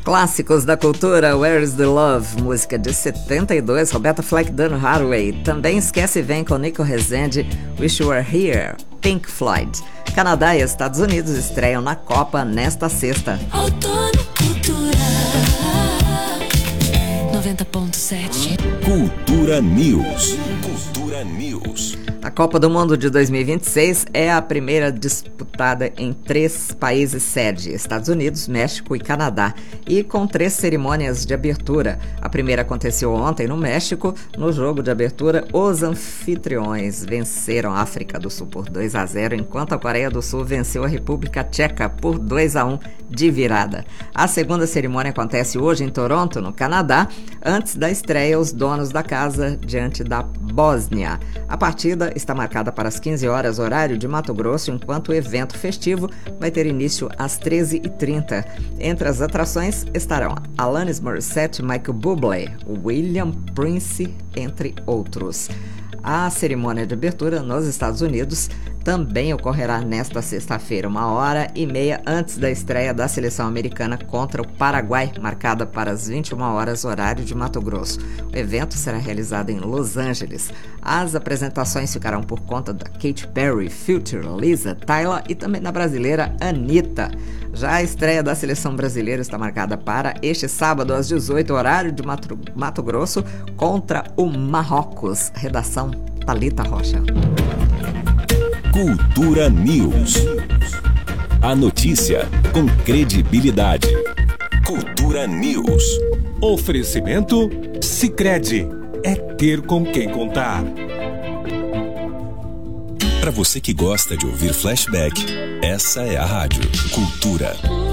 Clássicos da cultura, Where's the Love, música de 72, Roberta Flack, Dan Hathaway. Também Esquece e Vem com Nico Rezende, Wish You Were Here, Pink Floyd. Canadá e Estados Unidos estreiam na Copa nesta sexta. Outono Cultura 90.7. Cultura News. Cultura News. A Copa do Mundo de 2026 é a primeira disputada em 3 países sede, Estados Unidos, México e Canadá, e com 3 cerimônias de abertura. A primeira aconteceu ontem no México. No jogo de abertura, os anfitriões venceram a África do Sul por 2-0, enquanto a Coreia do Sul venceu a República Tcheca por 2-1 de virada. A segunda cerimônia acontece hoje em Toronto, no Canadá, antes da estreia os donos da casa diante da Bósnia. A partida está marcada para as 15 horas, horário de Mato Grosso, enquanto o evento festivo vai ter início às 13h30. Entre as atrações estarão Alanis Morissette, Michael Bublé, William Prince, entre outros. A cerimônia de abertura nos Estados Unidos também ocorrerá nesta sexta-feira, 1h30 antes da estreia da seleção americana contra o Paraguai, marcada para as 21 horas, horário de Mato Grosso. O evento será realizado em Los Angeles. As apresentações ficarão por conta da Katy Perry, Future, Lisa, Tyla e também da brasileira Anitta. Já a estreia da seleção brasileira está marcada para este sábado, às 18 horário de Mato Grosso, contra o Marrocos. Redação Thalita Rocha. Cultura News. A notícia com credibilidade. Cultura News. Oferecimento Sicredi. É ter com quem contar. Para você que gosta de ouvir flashback, essa é a rádio Cultura.